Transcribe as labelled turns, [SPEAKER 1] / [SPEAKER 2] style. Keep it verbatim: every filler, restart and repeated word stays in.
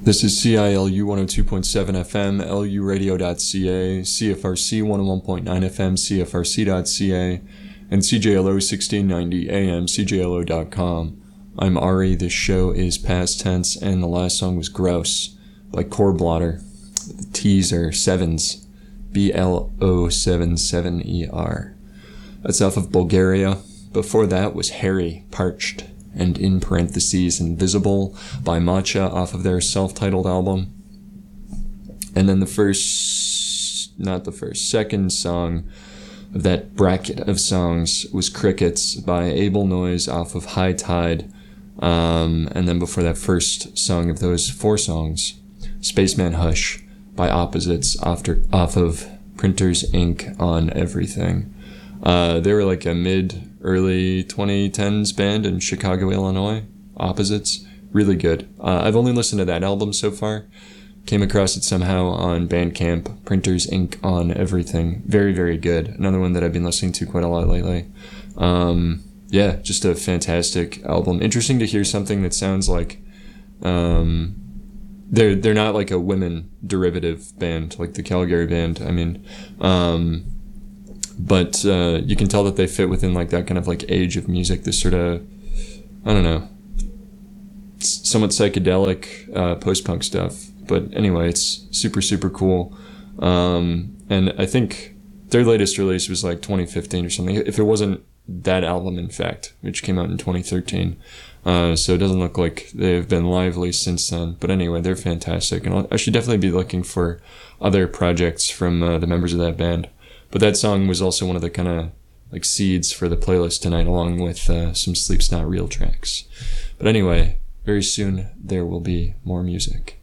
[SPEAKER 1] This is C I L U one oh two point seven F M, L U radio dot C A, C F R C one oh one point nine F M, C F R C dot C A, and C J L O sixteen ninety A M, C J L O dot com. I'm Ari, this show is past tense, and the last song was Gross by Core Blotter. The T's are sevens, B L O seven seven E R. That's off of Bulgaria. Before that was Harry, Parched, and in parentheses Invisible by Matcha off of their self-titled album. And then the first, not the first, second song of that bracket of songs was Crickets by Able Noise off of High Tide. Um, and then before that first song of those four songs, Spaceman Hush by Opposites after, off of Printers Incorporated on Everything. Uh, they were like a mid, early twenty tens band in Chicago, Illinois. Opposites. Really good. Uh, I've only listened to that album so far. Came across it somehow on Bandcamp. Printers Incorporated on Everything. Very, very good. Another one that I've been listening to quite a lot lately. Um, yeah, just a fantastic album. Interesting to hear something that sounds like... Um, they're, they're not like a women derivative band, like the Calgary band. I mean... Um, But uh, you can tell that they fit within like that kind of like age of music, this sort of, I don't know, somewhat psychedelic uh, post-punk stuff. But anyway, it's super, super cool. Um, and I think their latest release was like twenty fifteen or something, if it wasn't that album, in fact, which came out in twenty thirteen. Uh, so it doesn't look like they've been lively since then. But anyway, they're fantastic. And I'll, I should definitely be looking for other projects from uh, the members of that band. But that song was also one of the kind of like seeds for the playlist tonight, along with uh, some Sleep's Not Real tracks. But anyway, very soon there will be more music.